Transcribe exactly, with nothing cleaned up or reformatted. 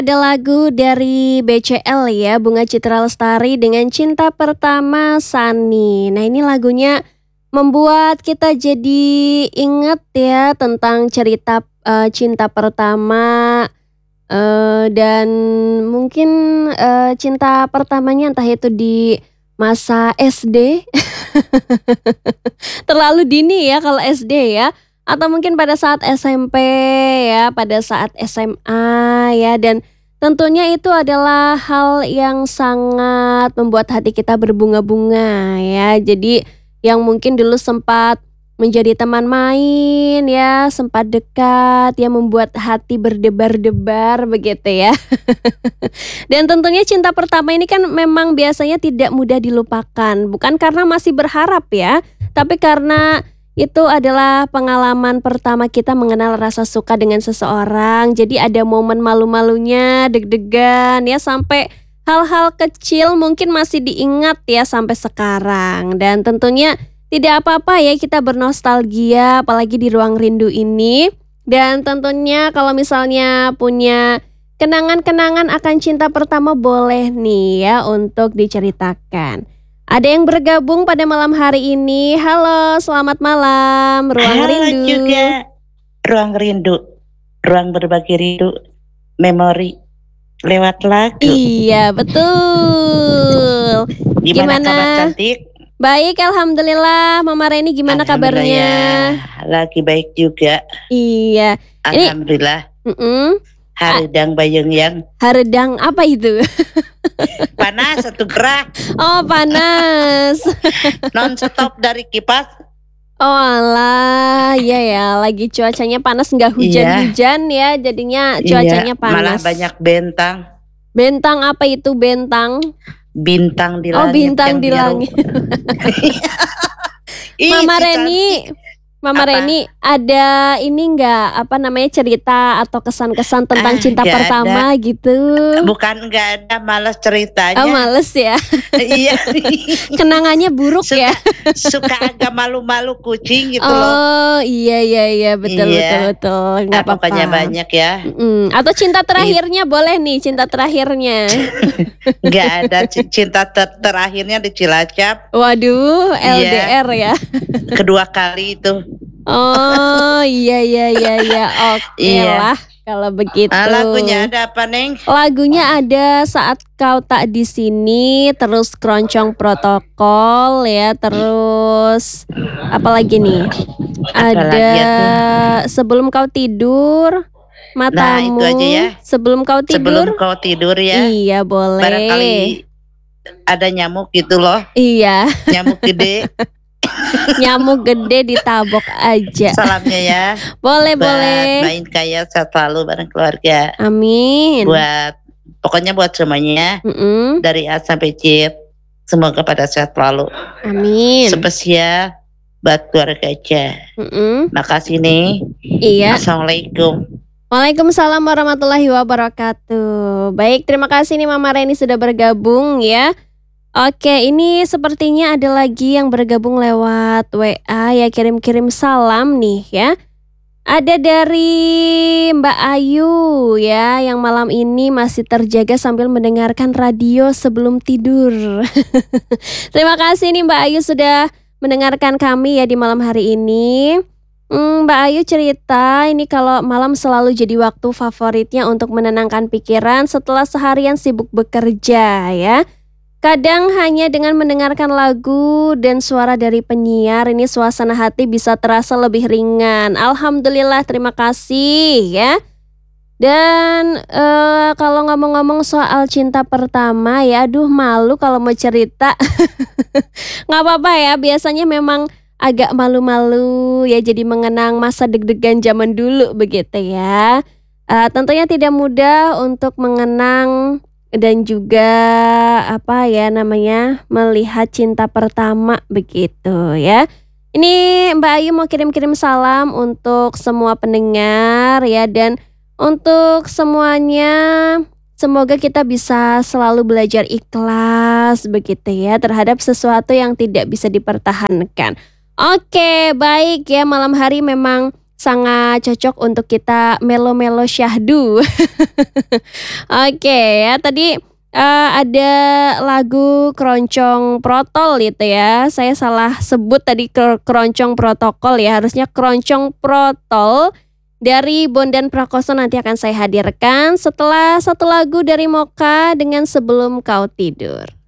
Ada lagu dari B C L ya, Bunga Citra Lestari dengan Cinta Pertama Sani. Nah ini lagunya membuat kita jadi ingat ya tentang cerita uh, cinta pertama uh, dan mungkin uh, cinta pertamanya entah itu di masa S D. Terlalu dini ya kalau S D ya. Atau mungkin pada saat S M P ya, pada saat S M A ya, dan tentunya itu adalah hal yang sangat membuat hati kita berbunga-bunga ya. Jadi yang mungkin dulu sempat menjadi teman main ya, sempat dekat ya, membuat hati berdebar-debar begitu ya. Dan tentunya cinta pertama ini kan memang biasanya tidak mudah dilupakan, bukan karena masih berharap ya, tapi karena itu adalah pengalaman pertama kita mengenal rasa suka dengan seseorang. Jadi ada momen malu-malunya, deg-degan ya, sampai hal-hal kecil mungkin masih diingat ya sampai sekarang. Dan tentunya tidak apa-apa ya kita bernostalgia apalagi di ruang rindu ini. Dan tentunya kalau misalnya punya kenangan-kenangan akan cinta pertama boleh nih ya untuk diceritakan. Ada yang bergabung pada malam hari ini. Halo, selamat malam Ruang Halo Rindu. juga Ruang Rindu, ruang berbagi rindu, memori lewat lagu. Iya, betul. Gimana, kabar cantik? Baik, alhamdulillah. Mama Reni gimana kabarnya? Ya, lagi baik juga. Iya. Alhamdulillah. Ini, Haredang bayang yang. Haredang apa itu? Panas satu gerak. Oh panas. Non stop dari kipas. Oh alah, ya ya, lagi cuacanya panas, nggak hujan-hujan ya, jadinya cuacanya iya, panas. Malah banyak bentang. Bentang apa itu bentang? Bintang di langit. Oh bintang di langit. Mama Reni. Mama apa? Reni, ada ini enggak apa namanya cerita atau kesan-kesan tentang ah, cinta pertama ada. Gitu? Bukan enggak ada, malas ceritanya. Oh males ya? Iya. Kenangannya buruk suka, ya? Suka agak malu-malu kucing gitu oh, loh. Oh iya iya iya betul iya. betul betul. Enggak apa-apa. Pokoknya banyak ya. Mm, atau cinta terakhirnya boleh nih, cinta terakhirnya. Enggak ada, cinta ter- terakhirnya di Cilacap. Waduh, L D R iya. ya. Kedua kali itu. Oh iya iya iya iya oke okay iya. lah kalau begitu. Ah, lagunya ada apa Neng? Lagunya ada Saat Kau Tak di Sini, terus Keroncong Protokol ya, terus apa lagi nih? Apa ada lagi Sebelum Kau Tidur, Matamu. Nah, itu aja ya. Sebelum Kau Tidur. Sebelum Kau Tidur ya. Iya boleh. Barangkali ada nyamuk gitu loh. Iya. Nyamuk gede. Nyamuk gede ditabok aja. Salamnya ya. Boleh buat boleh. Main kaya sehat selalu bareng keluarga. Amin. Buat pokoknya buat semuanya. Mm-mm. Dari A sampai Z. Semoga pada sehat selalu. Amin. Spesial buat keluarga aja. Mm-mm. Makasih nih. Iya. Assalamualaikum. Waalaikumsalam warahmatullahi wabarakatuh. Baik, terima kasih nih Mama Reni sudah bergabung ya. Oke, ini sepertinya ada lagi yang bergabung lewat W A ya, kirim-kirim salam nih ya. Ada dari Mbak Ayu ya, yang malam ini masih terjaga sambil mendengarkan radio sebelum tidur. Terima kasih nih Mbak Ayu sudah mendengarkan kami ya di malam hari ini. Hmm, Mbak Ayu cerita ini kalau malam selalu jadi waktu favoritnya untuk menenangkan pikiran setelah seharian sibuk bekerja ya. Kadang hanya dengan mendengarkan lagu dan suara dari penyiar, ini suasana hati bisa terasa lebih ringan. Alhamdulillah, terima kasih ya. Dan uh, kalau ngomong-ngomong soal cinta pertama ya, aduh malu kalau mau cerita. Nggak apa-apa ya, biasanya memang agak malu-malu ya, jadi mengenang masa deg-degan zaman dulu begitu ya. Uh, tentunya tidak mudah untuk mengenang dan juga apa ya namanya melihat cinta pertama begitu ya. Ini Mbak Ayu mau kirim-kirim salam untuk semua pendengar ya, dan untuk semuanya semoga kita bisa selalu belajar ikhlas begitu ya terhadap sesuatu yang tidak bisa dipertahankan. Oke, baik ya, malam hari memang sangat cocok untuk kita melo-melo syahdu. Oke ya, tadi eh, ada lagu Keroncong Protol gitu ya. Saya salah sebut tadi ke- Keroncong Protokol ya, harusnya Keroncong Protol dari Bondan Prakoso nanti akan saya hadirkan setelah satu lagu dari Moka dengan Sebelum Kau Tidur.